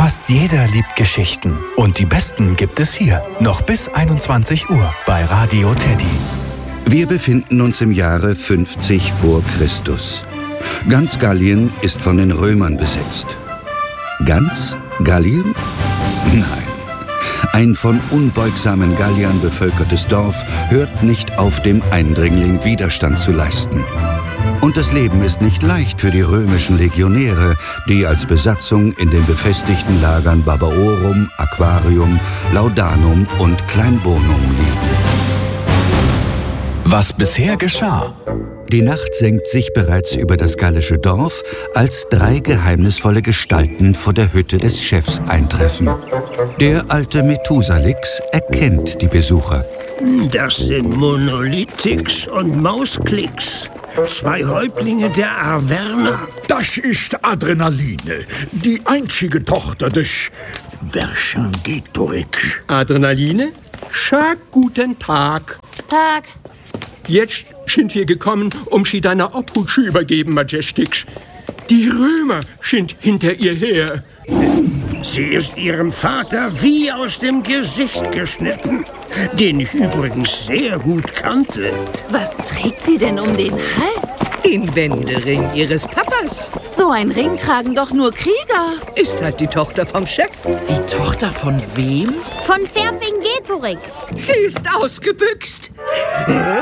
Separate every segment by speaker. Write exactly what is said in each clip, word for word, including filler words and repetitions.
Speaker 1: Fast jeder liebt Geschichten. Und die besten gibt es hier. Noch bis einundzwanzig Uhr bei Radio Teddy.
Speaker 2: Wir befinden uns im Jahre fünfzig vor Christus. Ganz Gallien ist von den Römern besetzt. Ganz Gallien? Nein. Ein von unbeugsamen Galliern bevölkertes Dorf hört nicht auf, dem Eindringling Widerstand zu leisten. Und das Leben ist nicht leicht für die römischen Legionäre, die als Besatzung in den befestigten Lagern Barbaorum, Aquarium, Laudanum und Kleinbonum liegen.
Speaker 1: Was bisher geschah.
Speaker 2: Die Nacht senkt sich bereits über das gallische Dorf, als drei geheimnisvolle Gestalten vor der Hütte des Chefs eintreffen. Der alte Methusalix erkennt die Besucher.
Speaker 3: Das sind Monolithix und Mausklicks. Zwei Häuptlinge der Arverner.
Speaker 4: Das ist Adrenaline, die einzige Tochter des Vercingetorix.
Speaker 5: Adrenaline? Schönen guten Tag.
Speaker 6: Tag.
Speaker 5: Jetzt sind wir gekommen, um sie deiner Obhut zu übergeben, Majestix. Die Römer sind hinter ihr her.
Speaker 3: Sie ist ihrem Vater wie aus dem Gesicht geschnitten, den ich übrigens sehr gut kannte.
Speaker 6: Was trägt sie denn um den Hals?
Speaker 7: Den Wendering ihres Papas.
Speaker 6: So ein Ring tragen doch nur Krieger.
Speaker 7: Ist halt die Tochter vom Chef.
Speaker 8: Die Tochter von wem?
Speaker 9: Von Vercingetorix.
Speaker 7: Sie ist ausgebüxt.
Speaker 4: Wer?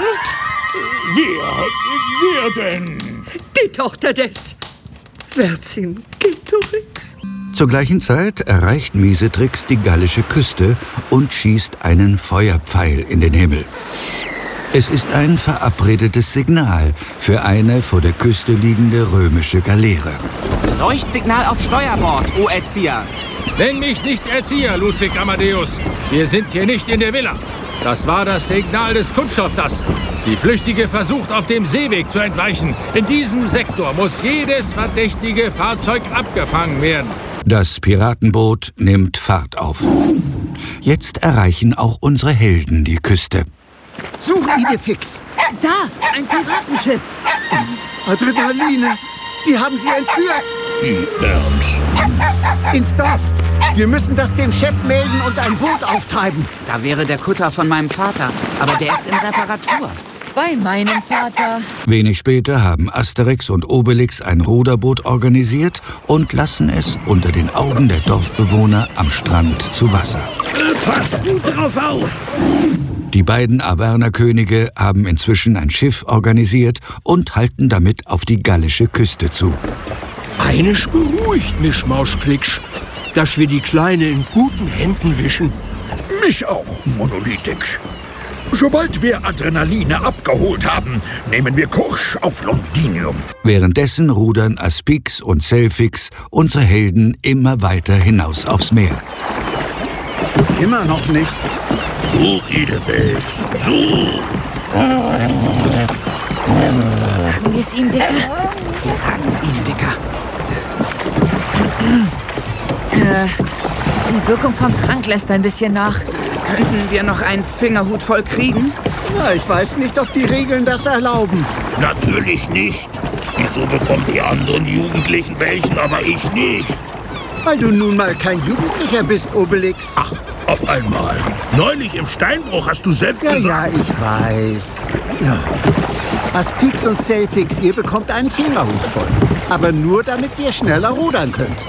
Speaker 4: Wer denn?
Speaker 7: Die Tochter des Vercingetorix.
Speaker 2: Zur gleichen Zeit erreicht Miesetrix die gallische Küste und schießt einen Feuerpfeil in den Himmel. Es ist ein verabredetes Signal für eine vor der Küste liegende römische Galeere.
Speaker 8: Leuchtsignal auf Steuerbord, O Erzieher.
Speaker 10: Nenn mich nicht Erzieher, Ludwig Amadeus. Wir sind hier nicht in der Villa. Das war das Signal des Kundschafters. Die Flüchtige versucht, auf dem Seeweg zu entweichen. In diesem Sektor muss jedes verdächtige Fahrzeug abgefangen werden.
Speaker 2: Das Piratenboot nimmt Fahrt auf. Jetzt erreichen auch unsere Helden die Küste.
Speaker 11: Such Idefix.
Speaker 6: Da, ein Piratenschiff.
Speaker 11: Adrenaline, die haben sie entführt.
Speaker 4: Wie ernst?
Speaker 11: Ins Dorf. Wir müssen das dem Chef melden und ein Boot auftreiben.
Speaker 8: Da wäre der Kutter von meinem Vater, aber der ist in Reparatur.
Speaker 6: Bei meinem Vater.
Speaker 2: Wenig später haben Asterix und Obelix ein Ruderboot organisiert und lassen es unter den Augen der Dorfbewohner am Strand zu Wasser.
Speaker 3: Passt gut drauf auf!
Speaker 2: Die beiden Arvernerkönige haben inzwischen ein Schiff organisiert und halten damit auf die gallische Küste zu.
Speaker 5: Eines beruhigt mich, Mausklicks, dass wir die Kleine in guten Händen wischen.
Speaker 4: Mich auch, Monolithix. Sobald wir Adrenaline abgeholt haben, nehmen wir Kurs auf Londinium.
Speaker 2: Währenddessen rudern Aspix und Selfix, unsere Helden, immer weiter hinaus aufs Meer.
Speaker 11: Immer noch nichts.
Speaker 4: Such, Idefix, such!
Speaker 6: Sagen wir es ihm, Dicker?
Speaker 8: Wir sagen es ihm, Dicker.
Speaker 6: Äh, die Wirkung vom Trank lässt ein bisschen nach.
Speaker 8: Könnten wir noch einen Fingerhut voll kriegen?
Speaker 11: Na, ich weiß nicht, ob die Regeln das erlauben.
Speaker 4: Natürlich nicht. Wieso bekommen die anderen Jugendlichen welchen, aber ich nicht?
Speaker 11: Weil du nun mal kein Jugendlicher bist, Obelix.
Speaker 4: Ach, auf einmal. Neulich im Steinbruch hast du selbst
Speaker 11: ja,
Speaker 4: gesagt...
Speaker 11: Ja, ich weiß. Ja. Aspix und Selfix, ihr bekommt einen Fingerhut voll. Aber nur, damit ihr schneller rudern könnt.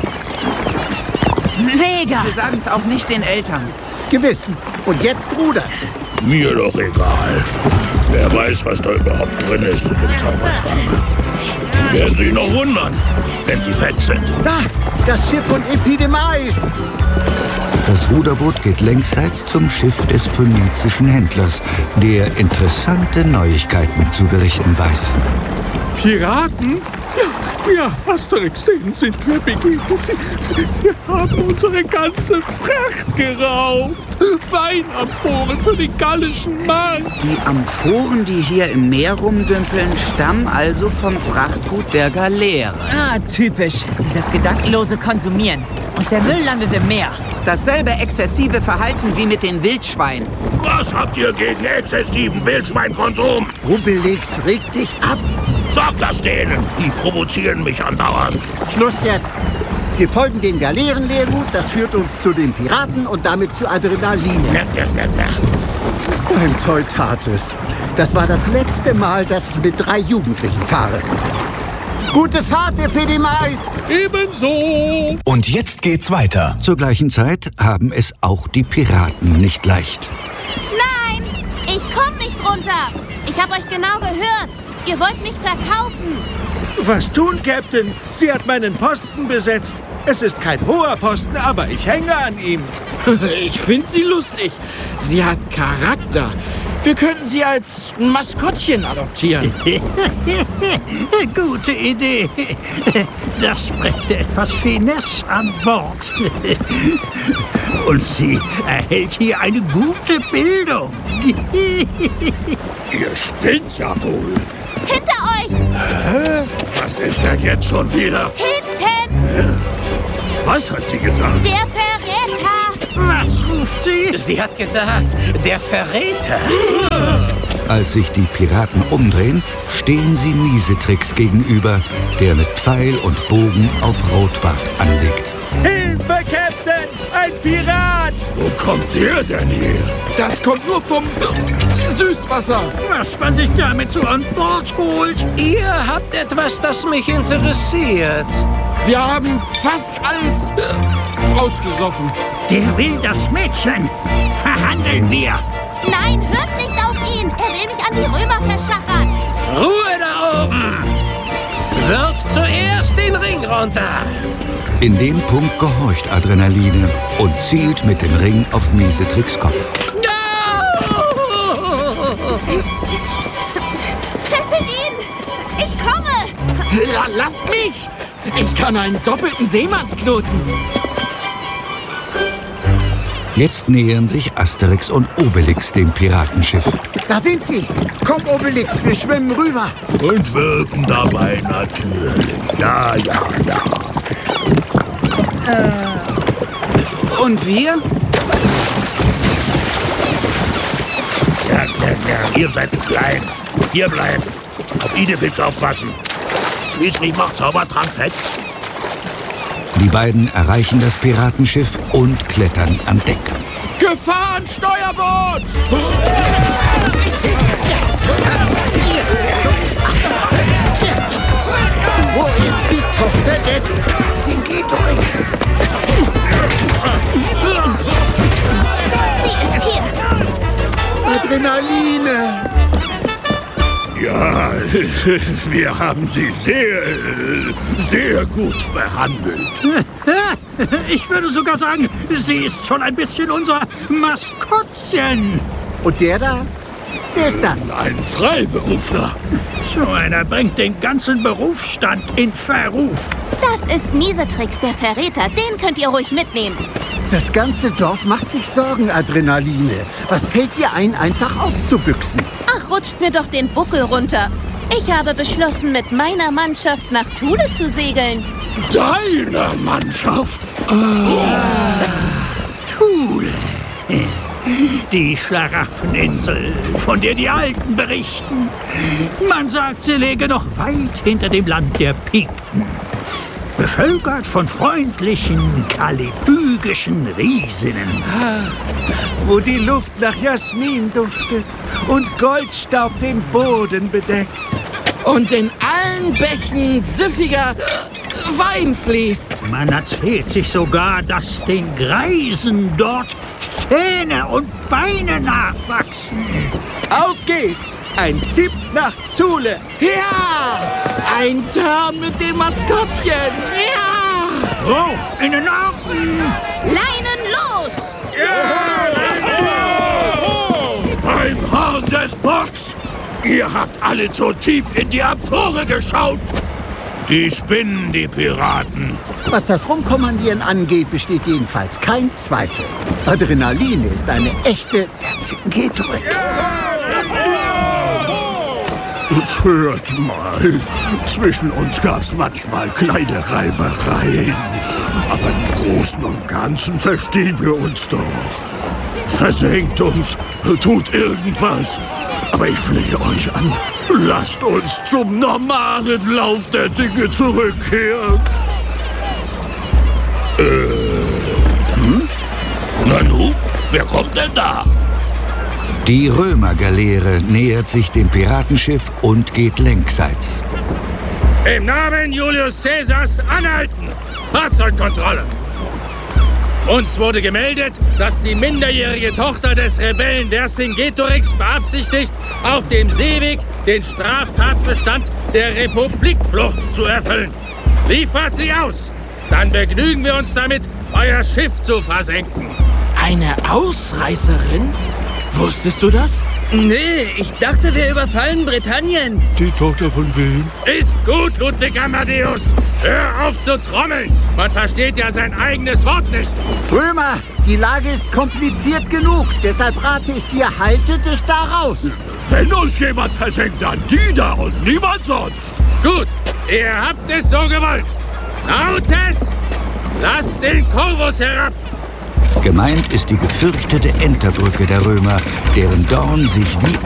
Speaker 6: Mega!
Speaker 8: Wir sagen es auch nicht den Eltern.
Speaker 11: Gewiss. Und jetzt rudern.
Speaker 4: Mir doch egal. Wer weiß, was da überhaupt drin ist in dem Zaubertrank. Die werden sich noch wundern, wenn sie fett sind.
Speaker 11: Da, das Schiff von Epidemais.
Speaker 2: Das Ruderboot geht längsseits zum Schiff des phönizischen Händlers, der interessante Neuigkeiten zu berichten weiß.
Speaker 5: Piraten? Ja, ja, Asterix, denen sind wir begegnet. Sie, sie, sie haben unsere ganze Fracht geraubt. Weinamphoren für den gallischen Markt.
Speaker 8: Die Amphoren, die hier im Meer rumdümpeln, stammen also vom Frachtgut der Galeere.
Speaker 6: Ah, typisch. Dieses gedankenlose Konsumieren. Und der Müll landet im Meer.
Speaker 8: Dasselbe exzessive Verhalten wie mit den Wildschweinen.
Speaker 4: Was habt ihr gegen exzessiven Wildschweinkonsum?
Speaker 11: Obelix, reg dich ab.
Speaker 4: Sag das denen. Die provozieren mich andauernd.
Speaker 11: Schluss jetzt. Wir folgen den Galeerenlehrgut, das führt uns zu den Piraten und damit zu Adrenaline.
Speaker 3: Na, na, na, na.
Speaker 11: Beim Teutates. Das war das letzte Mal, dass ich mit drei Jugendlichen fahre. Gute Fahrt, Epidemais!
Speaker 5: Ebenso!
Speaker 1: Und jetzt geht's weiter.
Speaker 2: Zur gleichen Zeit haben es auch die Piraten nicht leicht.
Speaker 9: Nein, ich komm nicht runter. Ich hab euch genau gehört. Ihr wollt mich verkaufen.
Speaker 12: Was tun, Captain? Sie hat meinen Posten besetzt. Es ist kein hoher Posten, aber ich hänge an ihm.
Speaker 13: Ich finde sie lustig. Sie hat Charakter. Wir könnten sie als Maskottchen adoptieren.
Speaker 3: Gute Idee. Das brächte etwas Finesse an Bord. Und sie erhält hier eine gute Bildung.
Speaker 4: Ihr spinnt ja wohl.
Speaker 9: Hinter euch!
Speaker 4: Hä? Was ist denn jetzt schon wieder?
Speaker 9: Hinten!
Speaker 4: Was hat sie gesagt?
Speaker 9: Der Verräter!
Speaker 3: Was ruft sie?
Speaker 13: Sie hat gesagt, der Verräter.
Speaker 2: Als sich die Piraten umdrehen, stehen sie Miesetrix gegenüber, der mit Pfeil und Bogen auf Rotbart anlegt.
Speaker 12: Hilfe, Captain! Ein Pirat!
Speaker 4: Wo kommt der denn her?
Speaker 13: Das kommt nur vom Süßwasser.
Speaker 3: Was man sich damit so an Bord holt?
Speaker 13: Ihr habt etwas, das mich interessiert. Wir haben fast alles äh, ausgesoffen.
Speaker 3: Der will das Mädchen. Verhandeln wir.
Speaker 9: Nein, hört nicht auf ihn. Er will mich an die Römer verschachern.
Speaker 13: Ruhe da oben. Wirf zuerst den Ring runter.
Speaker 2: In dem Punkt gehorcht Adrenaline und zielt mit dem Ring auf Miesetrix Kopf.
Speaker 9: Fesselt ihn! Ich komme!
Speaker 13: Ja, lasst mich! Ich kann einen doppelten Seemannsknoten.
Speaker 2: Jetzt nähern sich Asterix und Obelix dem Piratenschiff.
Speaker 11: Da sind sie. Komm, Obelix, wir schwimmen rüber.
Speaker 4: Und wirken dabei natürlich. Ja, ja, ja.
Speaker 8: Äh, und wir?
Speaker 4: Ja, ja, ja. Ihr seid zu klein. Hier bleiben. Auf Idefix aufpassen. Schließlich macht Zaubertrank fett.
Speaker 2: Die beiden erreichen das Piratenschiff und klettern an Deck.
Speaker 13: Gefahr an Steuerbord!
Speaker 11: Wo ist die Tochter des Vercingetorix?
Speaker 9: Sie ist hier.
Speaker 11: Adrenaline!
Speaker 4: Ja, wir haben sie sehr, sehr gut behandelt.
Speaker 3: Ich würde sogar sagen, sie ist schon ein bisschen unser Maskottchen.
Speaker 11: Und der da? Wer ist das?
Speaker 4: Ein Freiberufler.
Speaker 3: So einer bringt den ganzen Berufsstand in Verruf.
Speaker 9: Das ist Miesetrix, der Verräter. Den könnt ihr ruhig mitnehmen.
Speaker 11: Das ganze Dorf macht sich Sorgen, Adrenaline. Was fällt dir ein, einfach auszubüchsen?
Speaker 9: Ach, rutscht mir doch den Buckel runter. Ich habe beschlossen, mit meiner Mannschaft nach Thule zu segeln.
Speaker 4: Deiner Mannschaft?
Speaker 3: Oh. Thule. Die Schlaraffeninsel, von der die Alten berichten. Man sagt, sie läge noch weit hinter dem Land der Pikten. Bevölkert von freundlichen, kalipygischen Riesinnen.
Speaker 12: Wo die Luft nach Jasmin duftet und Goldstaub den Boden bedeckt.
Speaker 13: Und in allen Bächen süffiger Wein fließt.
Speaker 3: Man erzählt sich sogar, dass den Greisen dort Zähne und Beine nachwachsen.
Speaker 12: Auf geht's! Ein Tipp nach Thule.
Speaker 13: Ja! Ein Turn mit dem Maskottchen. Ja!
Speaker 3: Hoch in den Norden!
Speaker 9: Leinen los!
Speaker 4: Beim Horn des Bocks! Ihr habt alle zu tief in die Amphore geschaut! Die spinnen, die Piraten.
Speaker 11: Was das Rumkommandieren angeht, besteht jedenfalls kein Zweifel. Adrenaline ist eine echte Vercingetorix.
Speaker 4: Hört mal, zwischen uns gab's manchmal kleine Reibereien. Aber im Großen und Ganzen verstehen wir uns doch. Versenkt uns, tut irgendwas. Aber ich flehe euch an, lasst uns zum normalen Lauf der Dinge zurückkehren. Wer kommt denn da?
Speaker 2: Die Römergaleere nähert sich dem Piratenschiff und geht längsseits.
Speaker 10: Im Namen Julius Caesars anhalten! Fahrzeugkontrolle! Uns wurde gemeldet, dass die minderjährige Tochter des Rebellen Vercingetorix beabsichtigt, auf dem Seeweg den Straftatbestand der Republikflucht zu erfüllen. Liefert sie aus! Dann begnügen wir uns damit, euer Schiff zu versenken.
Speaker 13: Eine Ausreißerin? Wusstest du das?
Speaker 6: Nee, ich dachte, wir überfallen Britannien.
Speaker 5: Die Tochter von wem?
Speaker 10: Ist gut, Ludwig Amadeus. Hör auf zu trommeln. Man versteht ja sein eigenes Wort nicht.
Speaker 11: Römer, die Lage ist kompliziert genug. Deshalb rate ich dir, halte dich da raus.
Speaker 4: Wenn uns jemand versenkt, dann die da und niemand sonst.
Speaker 10: Gut, ihr habt es so gewollt. Nautes, lasst den Corvus herab.
Speaker 2: Gemeint ist die gefürchtete Enterbrücke der Römer, deren Dorn sich wie